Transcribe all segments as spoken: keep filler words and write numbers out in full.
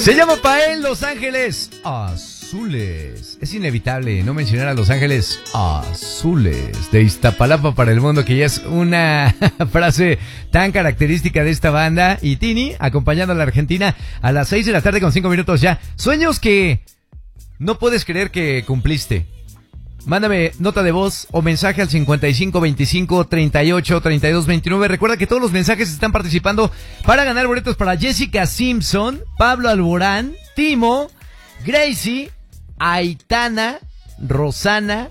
Se llama Pael Los Ángeles Azules. Es inevitable no mencionar a Los Ángeles Azules de Iztapalapa para el mundo, que ya es una frase tan característica de esta banda. Y Tini, acompañando a la Argentina a las seis de la tarde con cinco minutos ya. Sueños que no puedes creer que cumpliste. Mándame nota de voz o mensaje al cincuenta y cinco veinticinco treinta y ocho treinta y dos veintinueve. Recuerda que todos los mensajes están participando para ganar boletos para Jessica Simpson, Pablo Alborán, Timo, Gracie, Aitana, Rosana,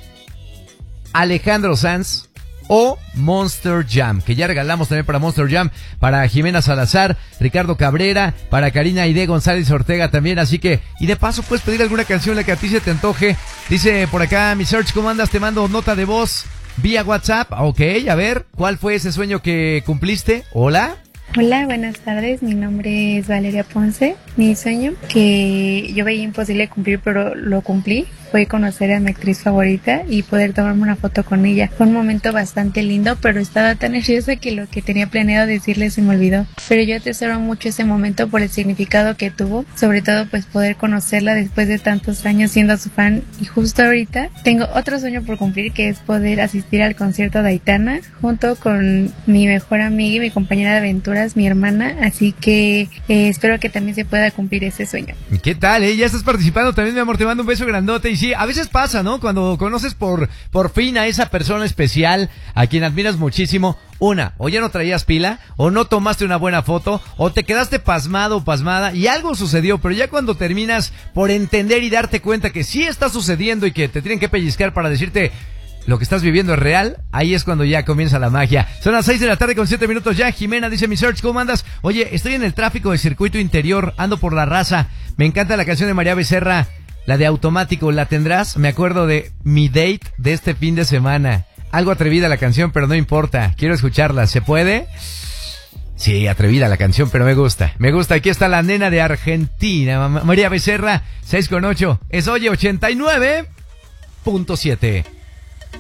Alejandro Sanz o Monster Jam, que ya regalamos también para Monster Jam, para Jimena Salazar, Ricardo Cabrera, para Karina Aide González Ortega también. Así que, y de paso puedes pedir alguna canción, la que a ti se te antoje. Dice por acá, mi Search, ¿cómo andas? Te mando nota de voz vía WhatsApp. Ok, a ver, ¿cuál fue ese sueño que cumpliste? Hola. Hola, buenas tardes, mi nombre es Valeria Ponce. Mi sueño, que yo veía imposible cumplir, pero lo cumplí, fue conocer a mi actriz favorita y poder tomarme una foto con ella. Fue un momento bastante lindo, pero estaba tan nerviosa que lo que tenía planeado decirle se me olvidó. Pero yo atesoro mucho ese momento por el significado que tuvo, sobre todo pues poder conocerla después de tantos años siendo su fan. Y justo ahorita tengo otro sueño por cumplir, que es poder asistir al concierto de Aitana junto con mi mejor amiga y mi compañera de aventuras, mi hermana. Así que eh, espero que también se pueda cumplir ese sueño. ¿Qué tal, eh? Ya estás participando también, mi amor, te mando un beso grandote. Y sí, a veces pasa, ¿no? Cuando conoces por, por fin a esa persona especial, a quien admiras muchísimo, una, o ya no traías pila, o no tomaste una buena foto, o te quedaste pasmado o pasmada, y algo sucedió, pero ya cuando terminas por entender y darte cuenta que sí está sucediendo y que te tienen que pellizcar para decirte lo que estás viviendo es real, ahí es cuando ya comienza la magia. Son las seis de la tarde con siete minutos ya. Jimena dice, mi Search, ¿cómo andas? Oye, estoy en el tráfico de circuito interior, ando por la raza. Me encanta la canción de María Becerra, la de Automático, ¿la tendrás? Me acuerdo de mi date de este fin de semana. Algo atrevida la canción, pero no importa, quiero escucharla. ¿Se puede? Sí, atrevida la canción, pero me gusta. Me gusta, aquí está la nena de Argentina, María Becerra, seis con ocho. Es Oye ochenta y nueve punto siete.